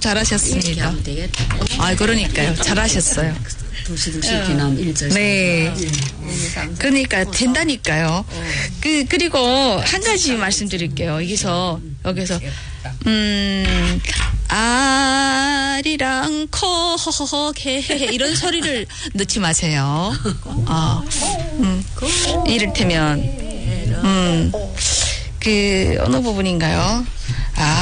잘하셨습니다. 하면 되겠다. 아, 그러니까요. 잘하셨어요. 두시두시 기남 1절. 네. 그러니까 된다니까요. 그리고 한 가지 말씀드릴게요. 여기서 아리랑 코개 이런 소리를 넣지 마세요. 이를테면 어느 부분인가요?